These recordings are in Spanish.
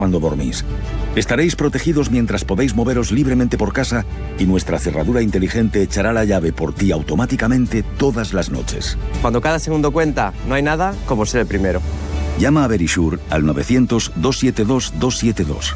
cuando dormís. Estaréis protegidos mientras podéis moveros libremente por casa y nuestra cerradura inteligente echará la llave por ti automáticamente todas las noches. Cuando cada segundo cuenta, no hay nada como ser el primero. Llama a Verisure al 900-272-272.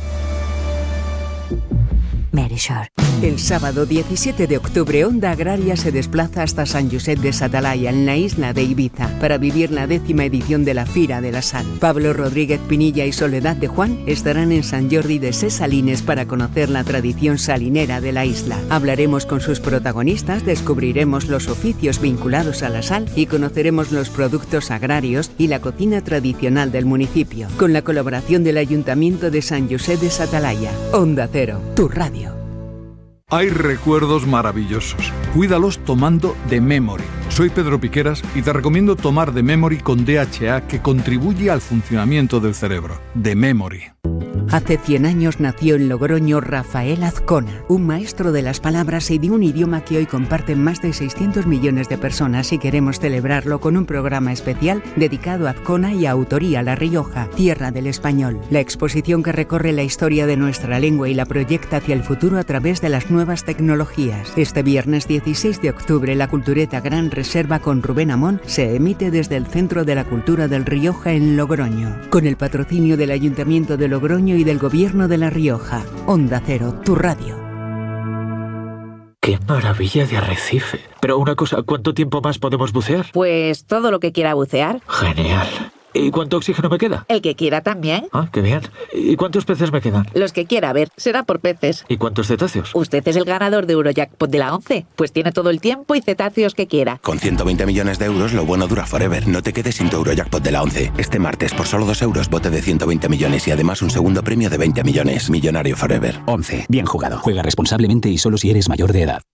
Verisure. El sábado 17 de octubre, Onda Agraria se desplaza hasta Sant Josep de sa Talaia, en la isla de Ibiza, para vivir la 10ª edición de la Fira de la Sal. Pablo Rodríguez Pinilla y Soledad de Juan estarán en Sant Jordi de Ses Salines para conocer la tradición salinera de la isla. Hablaremos con sus protagonistas, descubriremos los oficios vinculados a la sal y conoceremos los productos agrarios y la cocina tradicional del municipio, con la colaboración del Ayuntamiento de Sant Josep de sa Talaia. Onda Cero, tu radio. Hay recuerdos maravillosos. Cuídalos tomando The Memory. Soy Pedro Piqueras y te recomiendo tomar The Memory con DHA, que contribuye al funcionamiento del cerebro. The Memory. Hace 100 años nació en Logroño Rafael Azcona, un maestro de las palabras y de un idioma que hoy comparten más de 600 millones de personas, y queremos celebrarlo con un programa especial dedicado a Azcona y a autoría La Rioja, tierra del español. La exposición que recorre la historia de nuestra lengua y la proyecta hacia el futuro a través de las nuevas tecnologías. Este viernes 16 de octubre, la Cultureta Gran Reserva con Rubén Amón se emite desde el Centro de la Cultura del Rioja en Logroño, con el patrocinio del Ayuntamiento de Logroño y del Gobierno de La Rioja. Onda Cero, tu radio. ¡Qué maravilla de arrecife! Pero una cosa, ¿cuánto tiempo más podemos bucear? Pues todo lo que quiera bucear. Genial. ¿Y cuánto oxígeno me queda? El que quiera también. Ah, qué bien. ¿Y cuántos peces me quedan? Los que quiera, a ver, será por peces. ¿Y cuántos cetáceos? Usted es el ganador de Eurojackpot de la 11. Pues tiene todo el tiempo y cetáceos que quiera. Con 120 millones de euros, lo bueno dura forever. No te quedes sin tu Eurojackpot de la 11. Este martes, por solo 2 euros, bote de 120 millones y además un segundo premio de 20 millones. Millonario forever. 11. Bien jugado. Juega responsablemente y solo si eres mayor de edad.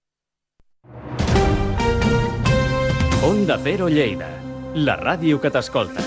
Onda Cero Lleida. La ràdio que t'escolta.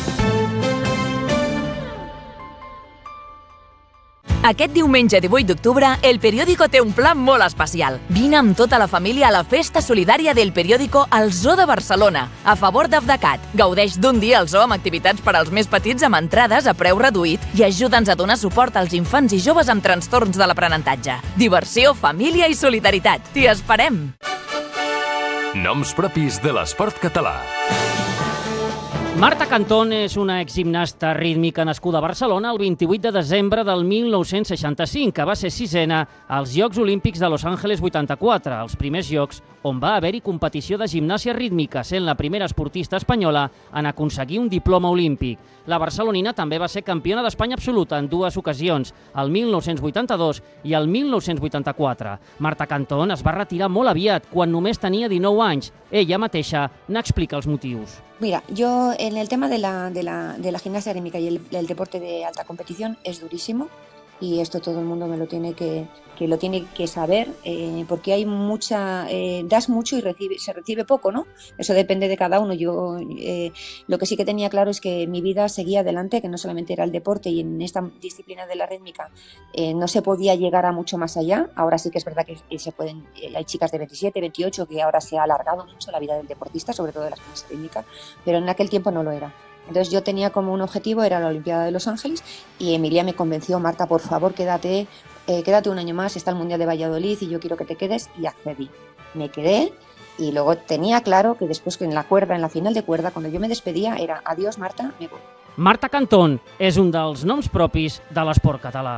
Aquest diumenge 18 d'octubre, El Periódico té un pla molt especial. Vine amb tota la família a la festa solidària del Periódico al Zoo de Barcelona, a favor d'Afdecat. Gaudeix d'un dia al zoo amb activitats per als més petits amb entrades a preu reduït i ajuda'ns a donar suport als infants i joves amb trastorns de l'aprenentatge. Diversió, família i solidaritat. T'hi esperem! Noms propis de l'esport català. Marta Cantón és una exgimnasta rítmica nascuda a Barcelona el 28 de desembre del 1965, que va ser 6ena als Jocs Olímpics de Los Angeles 84, els primers jocs on va haver-hi competició de gimnàsia rítmica, sent la primera esportista espanyola en aconseguir un diploma olímpic. La barcelonina també va ser campiona d'Espanya absoluta en 2 ocasions, el 1982 i el 1984. Marta Cantón es va retirar molt aviat, quan només tenia 19 anys. Ella mateixa n'explica els motius. Mira, yo en el tema de la gimnasia rítmica y el deporte de alta competición es durísimo, y esto todo el mundo me lo tiene que saber, porque hay mucha, das mucho y se recibe poco, ¿no? Eso depende de cada uno. Yo lo que sí que tenía claro es que mi vida seguía adelante, que no solamente era el deporte, y en esta disciplina de la rítmica no se podía llegar a mucho más allá. Ahora sí que es verdad que hay chicas de 27, 28, que ahora se ha alargado mucho la vida del deportista, sobre todo de la gimnasia rítmica, pero en aquel tiempo no lo era. Entonces yo tenía como un objetivo, era la Olimpiada de Los Ángeles, y Emilia me convenció: Marta, por favor, quédate un año más, está el Mundial de Valladolid y yo quiero que te quedes, y accedí. Me quedé, y luego tenía claro que después, que en la final de cuerda, cuando yo me despedía, era adiós Marta, me voy. Marta Cantón és un dels noms propis de l'esport català.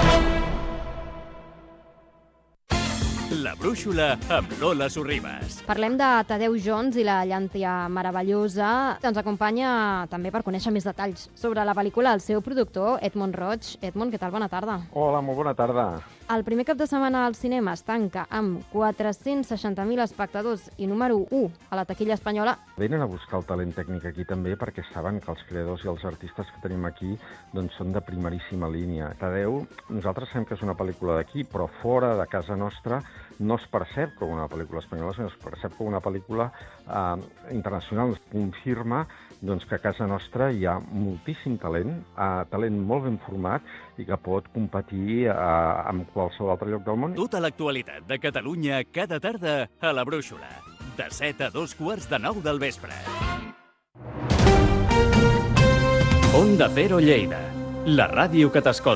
La brúixola amb Lola Sorribas. Parlem de Tadeu Jones i la llàntia meravellosa. Ens acompanya també per conèixer més detalls sobre la pel·lícula el seu productor, Edmond Roig. Edmond, què tal? Bona tarda. Hola, molt bona tarda. El primer cap de setmana al cinema es tanca amb 460.000 espectadors i número 1 a la taquilla espanyola. Venen a buscar el talent tècnic aquí també, perquè saben que els creadors i els artistes que tenim aquí doncs, són de primeríssima línia. Tadeu, nosaltres sabem que és una pel·lícula d'aquí, però fora de casa nostra no es percep com una pel·lícula espanyola, sinó es percep com una pel·lícula internacional. Es confirma doncs, que a casa nostra hi ha moltíssim talent, talent molt ben format i que pot competir amb qualsevol altre lloc del món. Tota l'actualitat de Catalunya cada tarda a La Brúixola, de 7 a 2:45 del vespre. Onda Cero Lleida, la ràdio que t'escolta.